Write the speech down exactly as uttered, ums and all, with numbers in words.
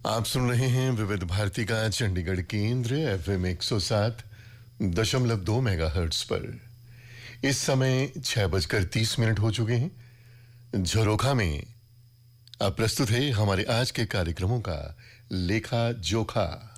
आप सुन रहे हैं विविध भारती का चंडीगढ़ केंद्र एफएम एक सौ सात दशमलव दो मेगाहर्ट्ज पर। इस समय छह बजकर तीस मिनट हो चुके हैं। झरोखा में अब प्रस्तुत है हमारे आज के कार्यक्रमों का लेखा जोखा।